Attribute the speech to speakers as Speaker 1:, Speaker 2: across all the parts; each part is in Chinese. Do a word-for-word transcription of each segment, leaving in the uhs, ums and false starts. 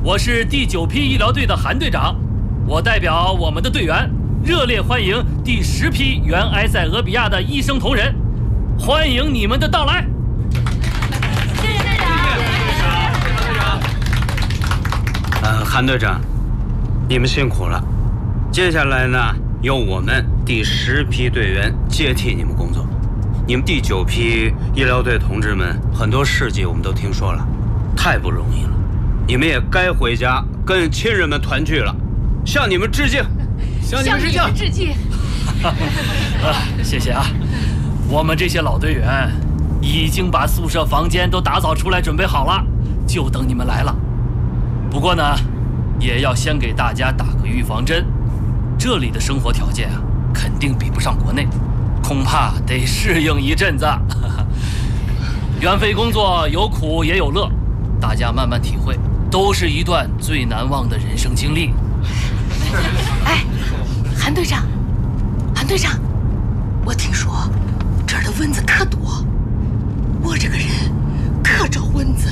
Speaker 1: 我是第九批医疗队的韩队长，我代表我们的队员热烈欢迎第十批原埃塞俄比亚的医生同仁，欢迎你们的到来。
Speaker 2: 谢谢队长，谢谢队长。
Speaker 3: 呃，韩队长，你们辛苦了。接下来呢，由我们第十批队员接替你们工作。你们第九批医疗队同志们，很多事迹我们都听说了，太不容易了。你们也该回家跟亲人们团聚了，向你们致敬，
Speaker 2: 向你们致敬，致敬。
Speaker 1: 啊，谢谢啊！我们这些老队员已经把宿舍房间都打扫出来，准备好了，就等你们来了。不过呢，也要先给大家打个预防针，这里的生活条件啊，肯定比不上国内。恐怕得适应一阵子。远飞工作有苦也有乐，大家慢慢体会，都是一段最难忘的人生经历。
Speaker 2: 哎，韩队长，韩队长，我听说这儿的蚊子可多，我这个人可招蚊子。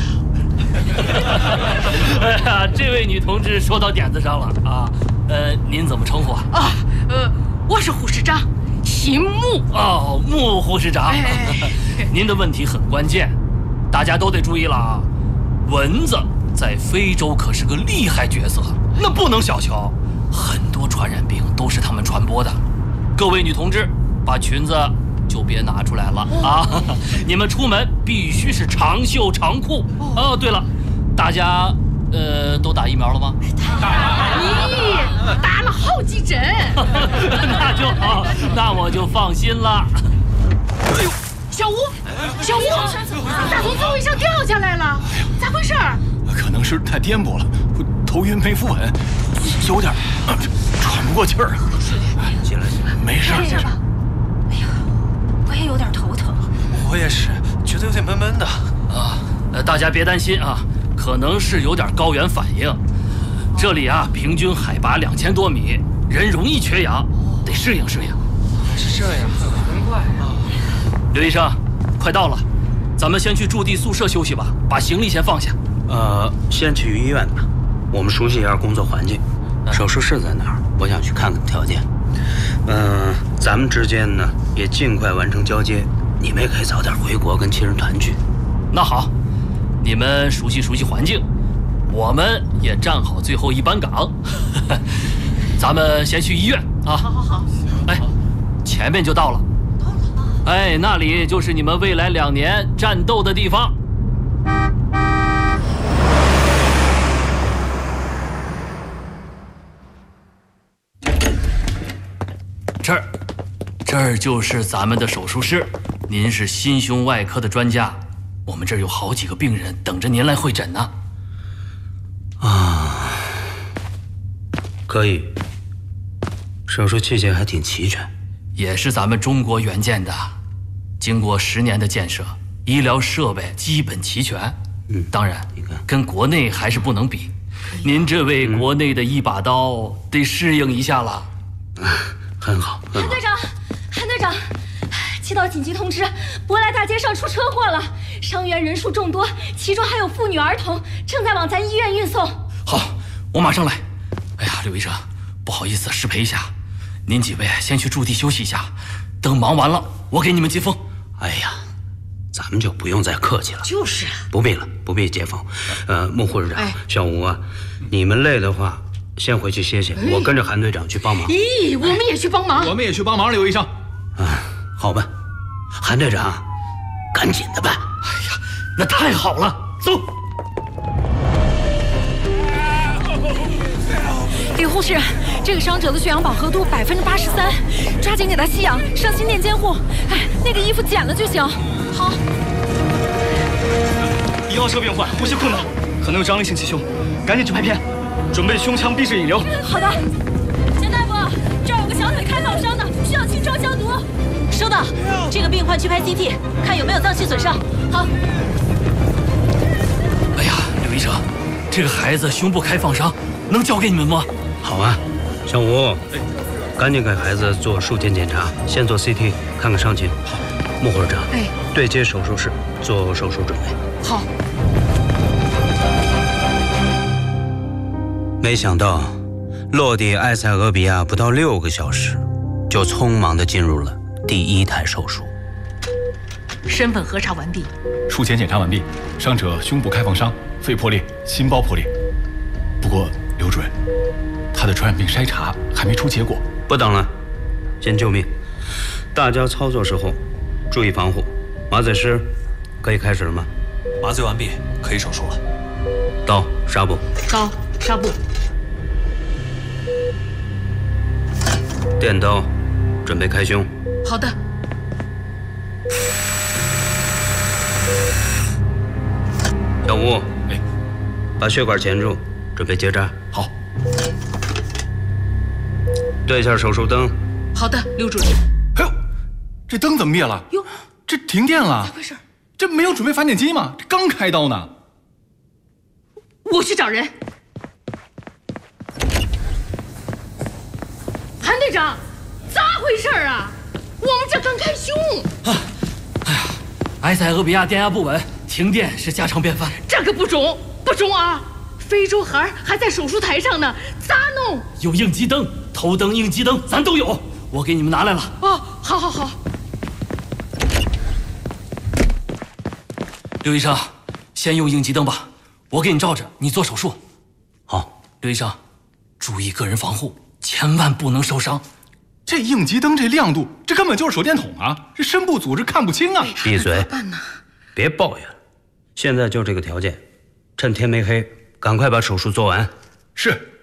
Speaker 1: 哎呀，这位女同志说到点子上了啊。呃，您怎么称呼啊？
Speaker 2: 啊，呃，我是护士长。秦穆
Speaker 1: 哦，穆护士长，哎、您的问题很关键，大家都得注意了啊！蚊子在非洲可是个厉害角色，那不能小瞧，很多传染病都是他们传播的。各位女同志，把裙子就别拿出来了、哦、啊！你们出门必须是长袖长裤。哦, 哦，对了，大家呃都打疫苗了吗？
Speaker 2: 打了，咦，打了好几针。
Speaker 1: 那就好，那我就放心了。
Speaker 2: 哎呦，小吴，小吴，咋从座位上掉下来了？咋回事？
Speaker 4: 可能是太颠簸了，头晕没扶稳，有点、呃、喘不过气儿。
Speaker 3: 进来，进来，
Speaker 4: 没事。
Speaker 2: 没事吧？哎呀，我也有点头疼。
Speaker 4: 我也是，觉得有点闷闷的。
Speaker 1: 啊，呃，大家别担心啊，可能是有点高原反应。这里啊，平均海拔两千多米，人容易缺氧，得适应适应。
Speaker 4: 是这样，很快啊。
Speaker 1: 刘医生，快到了，咱们先去驻地宿舍休息吧，把行李先放下。
Speaker 3: 呃，先去医院吧，我们熟悉一下工作环境。手术室在哪儿？我想去看看条件。嗯、呃，咱们之间呢也尽快完成交接，你们也可以早点回国跟亲人团聚。
Speaker 1: 那好，你们熟悉熟悉环境。我们也站好最后一班岗，咱们先去医院啊！
Speaker 2: 好好好，
Speaker 1: 哎，前面就到了，
Speaker 2: 到了，
Speaker 1: 哎，那里就是你们未来两年战斗的地方。这儿，这儿就是咱们的手术室。您是心胸外科的专家，我们这儿有好几个病人等着您来会诊呢。
Speaker 3: 啊，可以，手术器械还挺齐全，
Speaker 1: 也是咱们中国援建的，经过十年的建设，医疗设备基本齐全。嗯，当然，你看跟国内还是不能比。您这位国内的一把刀，得适应一下了。
Speaker 3: 啊，很好，很好。
Speaker 5: 韩队长，韩队长，接到紧急通知，博莱大街上出车祸了，伤员人数众多，其中还有妇女儿童，正在往咱医院运送。
Speaker 1: 好，我马上来。哎呀，刘医生，不好意思，失陪一下，您几位先去驻地休息一下，等忙完了，我给你们接风。
Speaker 3: 哎呀，咱们就不用再客气了。
Speaker 2: 就是啊，
Speaker 3: 不必了，不必接风。呃，穆护士长、哎、小吴啊，你们累的话，先回去歇歇，我跟着韩队长去帮忙。
Speaker 2: 咦，我们也去帮忙，
Speaker 4: 我们也去帮忙，刘医生。
Speaker 3: 啊，好吧，韩队长，赶紧的吧。
Speaker 1: 哎呀，那太好了，走。
Speaker 5: 李护士，这个伤者的血氧饱和度百分之八十三，抓紧给他吸氧，上心电监护。哎，那个衣服剪了就行。好。
Speaker 6: 一号车病患呼吸困难，可能有张力性气胸，赶紧去拍片，准备胸腔闭室引流。
Speaker 5: 好的。钱大夫，这儿有个小腿开放伤的，需要清创消毒。
Speaker 7: 收到，这个病患去拍 C T， 看有没有脏器损伤。好。
Speaker 1: 哎呀，刘医生，这个孩子胸部开放伤，能交给你们吗？
Speaker 3: 好啊，小吴，赶紧给孩子做术前检查，先做 C T 看看伤情。好，穆护士长，哎，对接手术室做手术准备。
Speaker 2: 好。
Speaker 3: 没想到，落地埃塞俄比亚不到六个小时，就匆忙地进入了第一台手术。
Speaker 2: 身份核查完毕，
Speaker 4: 术前检查完毕，伤者胸部开放伤，肺破裂，心包破裂。不过刘主任，他的传染病筛查还没出结果。
Speaker 3: 不等了，先救命！大家操作时候注意防护。麻醉师，可以开始了吗？
Speaker 8: 麻醉完毕，可以手术了。
Speaker 3: 刀、纱布。
Speaker 2: 刀、纱布。
Speaker 3: 电刀，准备开胸。
Speaker 2: 好的。
Speaker 3: 小吴，
Speaker 4: 哎，
Speaker 3: 把血管钳住，准备结扎。
Speaker 4: 好。
Speaker 3: 对一下手术灯。
Speaker 2: 好的，刘主任。
Speaker 4: 哎呦，这灯怎么灭了？
Speaker 2: 哟，
Speaker 4: 这停电了？
Speaker 2: 咋回事？
Speaker 4: 这没有准备发电机吗？这刚开刀呢。
Speaker 2: 我去找人。韩队长，咋回事啊？我们这刚开胸。
Speaker 1: 啊，哎呀，埃塞俄比亚电压不稳，停电是家常便饭。
Speaker 2: 这可不中，不中啊！非洲孩儿还在手术台上呢，咋弄？
Speaker 1: 有应急灯、头灯、应急灯，咱都有，我给你们拿来了。
Speaker 2: 哦，好好好。
Speaker 1: 刘医生，先用应急灯吧，我给你照着，你做手术。
Speaker 3: 好，
Speaker 1: 刘医生，注意个人防护，千万不能受伤。
Speaker 4: 这应急灯这亮度，这根本就是手电筒啊！这深部组织看不清啊！
Speaker 3: 闭嘴！
Speaker 2: 咋办呢？
Speaker 3: 别抱怨了，现在就这个条件，趁天没黑，赶快把手术做完。
Speaker 4: 是。